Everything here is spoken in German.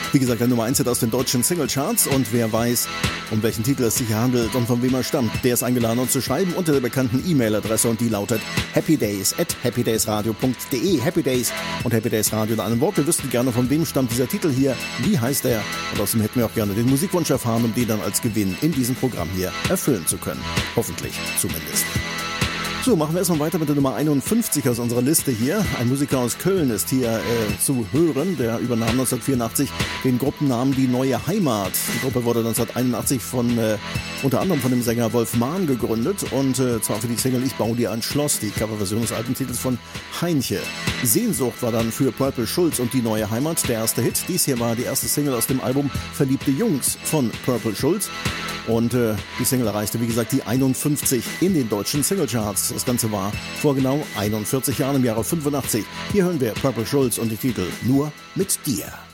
Wie gesagt, der Nummer 1 Hit aus den deutschen Singlecharts, und wer weiß, um welchen Titel es sich hier handelt und von wem er stammt, der ist eingeladen, uns zu schreiben unter der bekannten E-Mail-Adresse, und die lautet happydays@happydaysradio.de. Happy Days und Happy Days Radio in einem Wort. Wir wüssten gerne, von wem stammt dieser Titel hier, wie heißt er, und außerdem hätten wir auch gerne den Musikwunsch erfahren, um den dann als Gewinn in diesem Programm hier erfüllen zu können. Hoffentlich zumindest. So, machen wir erstmal weiter mit der Nummer 51 aus unserer Liste hier. Ein Musiker aus Köln ist hier zu hören. Der übernahm 1984 den Gruppennamen Die Neue Heimat. Die Gruppe wurde 1981 unter anderem von dem Sänger Wolf Mahn gegründet, und zwar für die Single Ich baue dir ein Schloss, die Coverversion des Albumtitels von Heinche. Sehnsucht war dann für Purple Schulz und Die Neue Heimat der erste Hit. Dies hier war die erste Single aus dem Album Verliebte Jungs von Purple Schulz. Und die Single erreichte, wie gesagt, die 51 in den deutschen Singlecharts. Das Ganze war vor genau 41 Jahren, im Jahre 85. Hier hören wir Purple Schulz und den Titel Nur mit dir.